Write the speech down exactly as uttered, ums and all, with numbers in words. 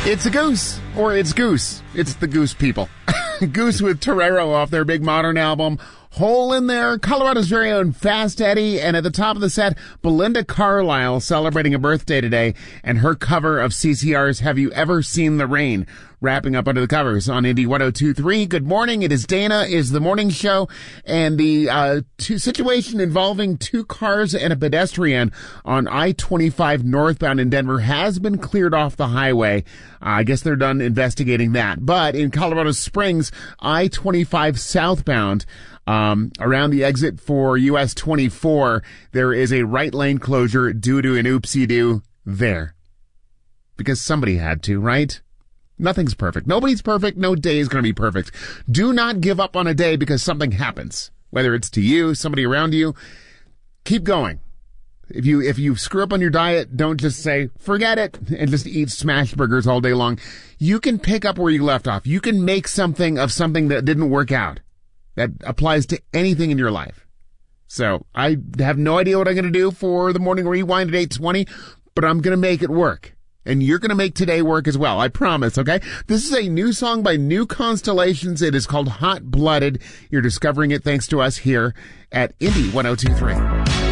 It's a goose, or it's Goose. It's the Goose people. Goose with Torero off their big modern album, Hole in There, Colorado's very own Fast Eddie, and at the top of the set, Belinda Carlisle celebrating a birthday today, and her cover of C C R's Have You Ever Seen the Rain? Wrapping up under the covers on Indy one oh two point three. Good morning. It is Dana, is the morning show, and the uh two, situation involving two cars and a pedestrian on I twenty-five northbound in Denver has been cleared off the highway. Uh, I guess they're done investigating that. But in Colorado Springs, I twenty-five southbound, Um, around the exit for U S twenty-four, there is a right lane closure due to an oopsie-doo there. Because somebody had to, right? Nothing's perfect. Nobody's perfect. No day is going to be perfect. Do not give up on a day because something happens. Whether it's to you, somebody around you, keep going. If you, if you screw up on your diet, don't just say, forget it, and just eat smash burgers all day long. You can pick up where you left off. You can make something of something that didn't work out. That applies to anything in your life. So I have no idea what I'm going to do for the morning rewind at eight twenty, but I'm going to make it work. And you're going to make today work as well. I promise, okay? This is a new song by New Constellations. It is called Hot Blooded. You're discovering it thanks to us here at Indy one oh two point three.